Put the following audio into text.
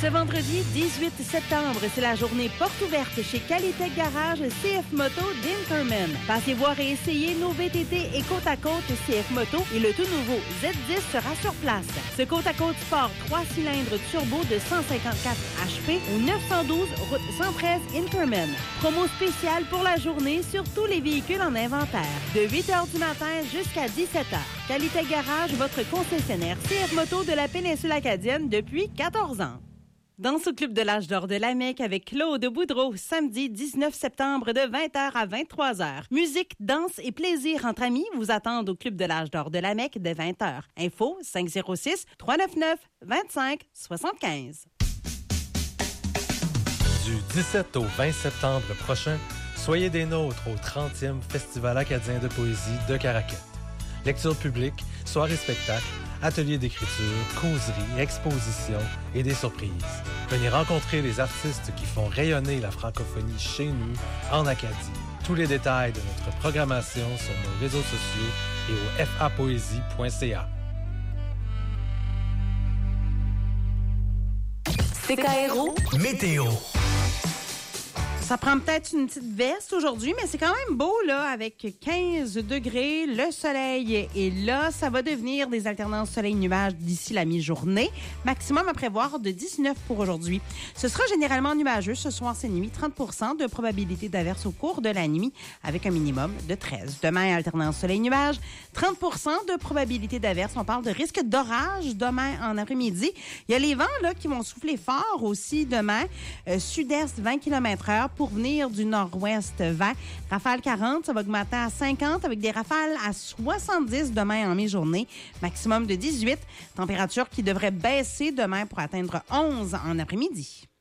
Ce vendredi 18 septembre, c'est la journée porte ouverte chez Qualitech Garage CF Moto d'Interman. Passez voir et essayez nos VTT et côte à côte CF Moto et le tout nouveau Z10 sera sur place. Ce côte à côte sport 3 cylindres turbo de 154 HP au 912 route 113 Interman. Promo spéciale pour la journée sur tous les véhicules en inventaire. De 8h du matin jusqu'à 17h. Qualitech Garage, votre concessionnaire CF Moto de la péninsule acadienne depuis 14 ans. Danse au Club de l'Âge d'Or de Lamec avec Claude Boudreau, samedi 19 septembre de 20h à 23h. Musique, danse et plaisir entre amis vous attendent au Club de l'Âge d'Or de Lamec dès 20h. Info 506-399-2575. Du 17 au 20 septembre prochain, soyez des nôtres au 30e Festival acadien de poésie de Caraquet. Lecture publique, soirée spectacle, ateliers d'écriture, causeries, expositions et des surprises. Venez rencontrer les artistes qui font rayonner la francophonie chez nous, en Acadie. Tous les détails de notre programmation sur nos réseaux sociaux et au fapoésie.ca. CKRO Météo. Ça prend peut-être une petite veste aujourd'hui, mais c'est quand même beau, là, avec 15 degrés. Le soleil est là. Ça va devenir des alternances soleil-nuages d'ici la mi-journée. Maximum à prévoir de 19 pour aujourd'hui. Ce sera généralement nuageux ce soir, cette nuit. 30 de probabilité d'averse au cours de la nuit, avec un minimum de 13. Demain, alternance soleil-nuages. 30 de probabilité d'averse. On parle de risque d'orage demain en après-midi. Il y a les vents, là, qui vont souffler fort aussi demain. Sud-est, 20 km/h. Pour venir du nord-ouest 20. Rafale 40, ça va augmenter à 50 avec des rafales à 70 demain en mi-journée. Maximum de 18. Température qui devrait baisser demain pour atteindre 11 en après-midi.